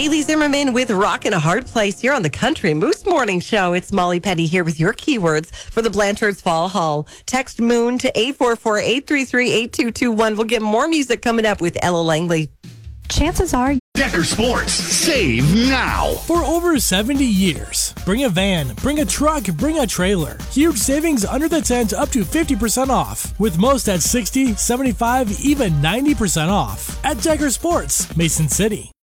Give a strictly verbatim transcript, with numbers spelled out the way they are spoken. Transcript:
Bailey Zimmerman with Rock in a Hard Place here on the Country Moose Morning Show. It's Molly Petty here with your keywords for the Blanchard's Fall Haul. Text MOON to eight four four, eight three three, eight two two one. We'll get more music coming up with Ella Langley. Chances are... Decker Sports. Save now. For over seventy years. Bring a van, bring a truck, bring a trailer. Huge savings under the tent up to fifty percent off. With most at sixty, seventy-five, even ninety percent off. At Decker Sports, Mason City.